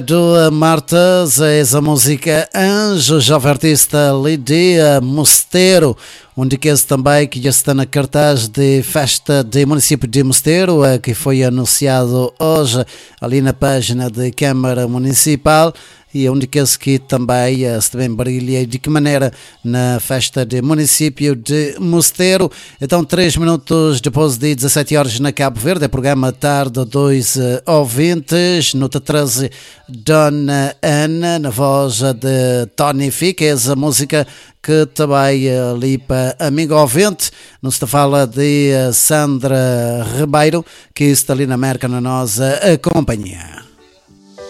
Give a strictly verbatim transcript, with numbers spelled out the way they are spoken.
do Martas, essa música Anjo, jovem artista Lídia Mosteiro, um daqueles também que já está na cartaz de festa do município de Mosteiro, que foi anunciado hoje ali na página da Câmara Municipal. E é um daqueles que também uh, se também brilha de que maneira na festa do município de Mosteiro. Então, três minutos depois de dezassete horas na Cabo Verde, é programa Tarde dois uh, ouvintes, nota treze, Dona Ana, na voz de Tony Fica, essa música que também uh, ali para amigo ouvinte, não se fala de uh, Sandra Ribeiro, que está ali na América na nossa uh, companhia.